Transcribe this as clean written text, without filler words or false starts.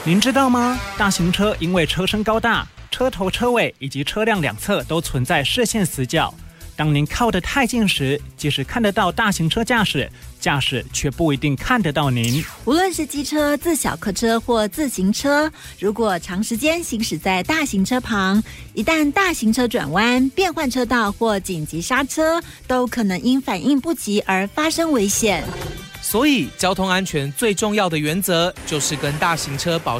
您知道吗？大型车因为车身高大，车头、车尾以及车辆两侧都存在视线死角。当您靠得太近时，即使看得到大型车驾驶却不一定看得到您。 无论是机车、自小客车或自行车，如果长时间行驶在大型车旁，一旦大型车转弯、变换车道或紧急刹车，都可能因反应不及而发生危险。 所以，交通安全最重要的原则就是跟大型车保